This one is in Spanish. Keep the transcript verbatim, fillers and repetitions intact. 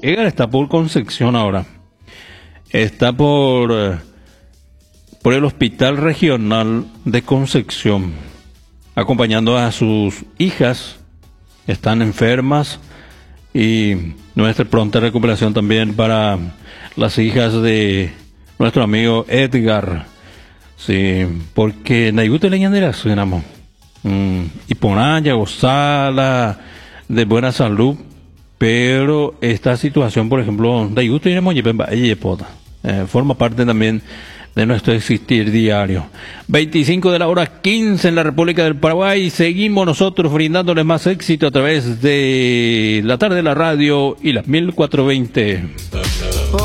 Edgar está por Concepción ahora. Está por, eh, por el Hospital Regional de Concepción, acompañando a sus hijas. Están enfermas y nuestra pronta recuperación también para las hijas de nuestro amigo Edgar. Sí, porque Nayute leñandera suenamos. Mm, y Ponaya, gozala de buena salud, pero esta situación, por ejemplo, Nayute iremos eh, forma parte también de nuestro existir diario. veinticinco de la hora quince en la República del Paraguay. Seguimos nosotros brindándoles más éxito a través de la tarde de la radio y las mil cuatrocientos veinte.